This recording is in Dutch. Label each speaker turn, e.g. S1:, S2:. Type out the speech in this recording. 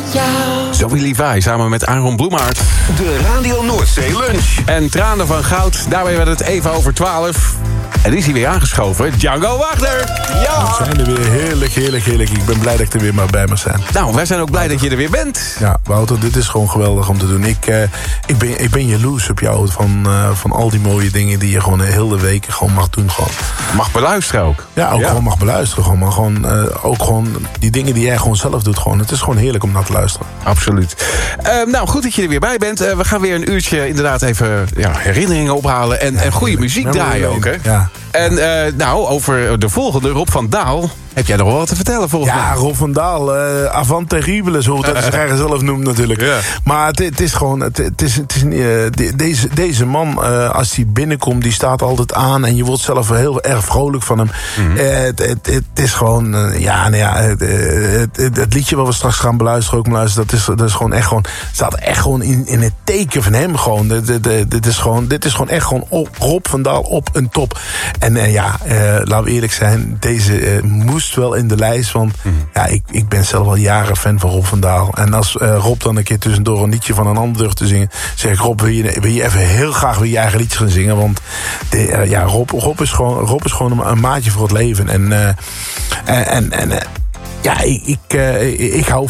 S1: jou.
S2: Zoe Levi samen met Aaron Bloemaert.
S3: De Radio Noordzee Lunch.
S2: En Tranen van Goud, daarbij werd het even over 12. En is hij weer aangeschoven, Django Wagner. Ja!
S4: We zijn er weer, heerlijk. Ik ben blij dat ik er weer maar bij mag zijn.
S2: Nou, wij zijn ook blij dat je er weer bent.
S4: Ja, Wouter, dit is gewoon geweldig om te doen. Ik ben jaloers op jou van al die mooie dingen die je gewoon heel de week gewoon mag doen. Gewoon.
S2: Mag beluisteren ook.
S4: Ja, ook gewoon mag beluisteren. Gewoon, maar ook gewoon die dingen die jij gewoon zelf doet. Gewoon. Het is gewoon heerlijk om naar te luisteren.
S2: Absoluut. Nou, goed dat je er weer bij bent. We gaan weer een uurtje inderdaad even herinneringen ophalen. En goede muziek draaien ook, hè?
S4: Ja.
S2: En over de volgende, Rob van Daal, heb jij nog wel wat te vertellen volgens mij?
S4: Ja, Rob van Daal, avant terrible, zo dat hij zich zelf noemt natuurlijk. Ja. Maar het is gewoon, deze man, als hij binnenkomt, die staat altijd aan en je wordt zelf heel erg vrolijk van hem. Mm-hmm. Het is gewoon, het liedje wat we straks gaan beluisteren, dat is gewoon echt gewoon, staat echt gewoon in het teken van hem gewoon. Dit is gewoon echt gewoon Rob van Daal op een top. En laten we eerlijk zijn, deze moest wel in de lijst, want ik ben zelf al jaren fan van Rob van Daal. En als Rob dan een keer tussendoor een liedje van een ander durft te zingen, zeg ik, Rob, wil je even heel graag weer je eigen liedjes gaan zingen, want Rob is gewoon een maatje voor het leven. Ik hou